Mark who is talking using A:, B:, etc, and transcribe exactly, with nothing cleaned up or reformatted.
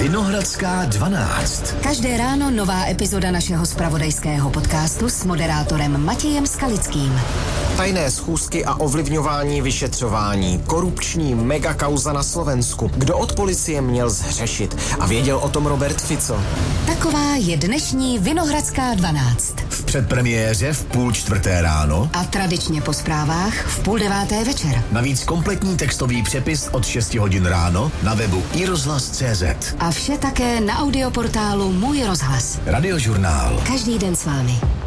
A: Vinohradská dvanáct.
B: Každé ráno nová epizoda našeho zpravodajského podcastu s moderátorem Matějem Skalickým.
C: Tajné schůzky a ovlivňování vyšetřování. Korupční megakauza na Slovensku. Kdo od policie měl zhřešit? A věděl o tom Robert Fico.
B: Taková je dnešní Vinohradská dvanáct.
A: V předpremiéře v půl čtvrté ráno.
B: A tradičně po zprávách v půl deváté večer.
A: Navíc kompletní textový přepis od šesti hodin ráno na webu i rozhlas tečka cé zet.
B: A vše také na audioportálu Můj rozhlas.
A: Radiožurnál.
B: Každý den s vámi.